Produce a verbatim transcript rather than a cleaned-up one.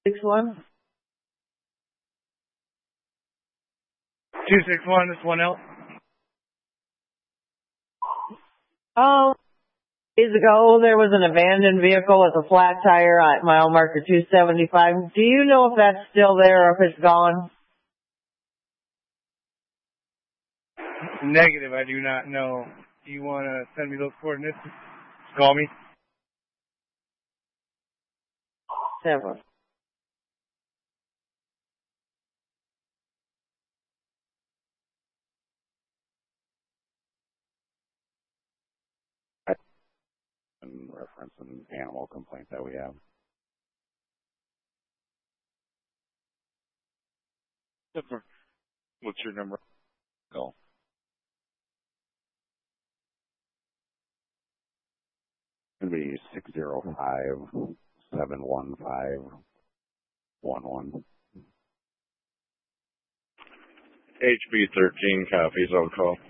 Six one. Two six one. This one else. Oh, days ago there was an abandoned vehicle with a flat tire at mile marker two seventy-five. Do you know if that's still there or if it's gone? Negative. I do not know. Do you want to send me those coordinates? Call me. Seven. And reference an animal complaint that we have. What's your number? Go. It'll be six zero five seven one five one one. H B thirteen copies. I'll call.